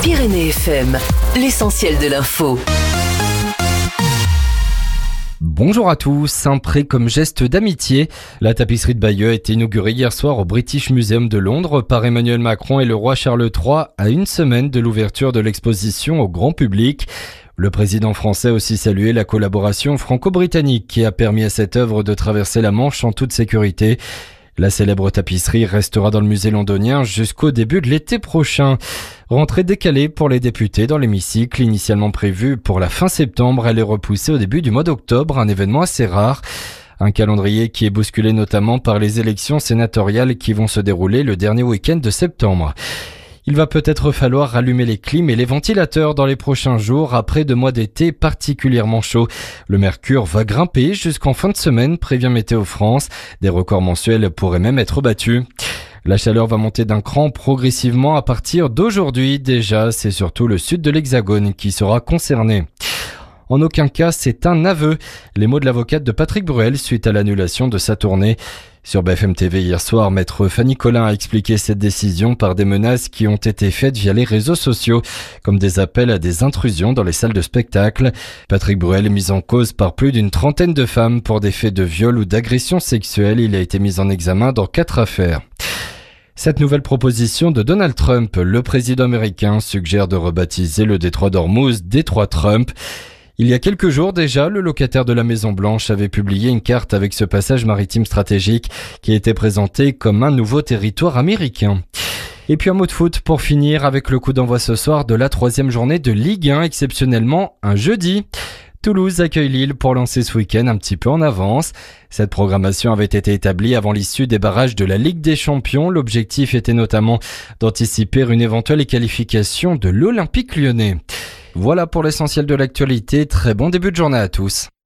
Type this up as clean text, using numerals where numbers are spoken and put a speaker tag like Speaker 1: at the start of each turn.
Speaker 1: Pyrénées FM, l'essentiel de l'info.
Speaker 2: Bonjour à tous, un prêt comme geste d'amitié. La tapisserie de Bayeux a été inaugurée hier soir au British Museum de Londres par Emmanuel Macron et le roi Charles III à une semaine de l'ouverture de l'exposition au grand public. Le président français a aussi salué la collaboration franco-britannique qui a permis à cette œuvre de traverser la Manche en toute sécurité. La célèbre tapisserie restera dans le musée londonien jusqu'au début de l'été prochain. Rentrée décalée pour les députés dans l'hémicycle, initialement prévue pour la fin septembre, elle est repoussée au début du mois d'octobre, un événement assez rare. Un calendrier qui est bousculé notamment par les élections sénatoriales qui vont se dérouler le dernier week-end de septembre. Il va peut-être falloir rallumer les clims et les ventilateurs dans les prochains jours après 2 mois d'été particulièrement chauds. Le mercure va grimper jusqu'en fin de semaine, prévient Météo France. Des records mensuels pourraient même être battus. La chaleur va monter d'un cran progressivement à partir d'aujourd'hui. Déjà, c'est surtout le sud de l'Hexagone qui sera concerné. En aucun cas, c'est un aveu. Les mots de l'avocate de Patrick Bruel suite à l'annulation de sa tournée. Sur BFM TV hier soir, maître Fanny Collin a expliqué cette décision par des menaces qui ont été faites via les réseaux sociaux, comme des appels à des intrusions dans les salles de spectacle. Patrick Bruel est mis en cause par plus d'une trentaine de femmes pour des faits de viol ou d'agression sexuelle. Il a été mis en examen dans 4 affaires. Cette nouvelle proposition de Donald Trump, le président américain, suggère de rebaptiser le détroit d'Ormuz détroit Trump. Il y a quelques jours déjà, le locataire de la Maison-Blanche avait publié une carte avec ce passage maritime stratégique qui était présenté comme un nouveau territoire américain. Et puis un mot de foot pour finir avec le coup d'envoi ce soir de la 3e journée de Ligue 1, exceptionnellement un jeudi. Toulouse accueille Lille pour lancer ce week-end un petit peu en avance. Cette programmation avait été établie avant l'issue des barrages de la Ligue des Champions. L'objectif était notamment d'anticiper une éventuelle qualification de l'Olympique Lyonnais. Voilà pour l'essentiel de l'actualité. Très bon début de journée à tous.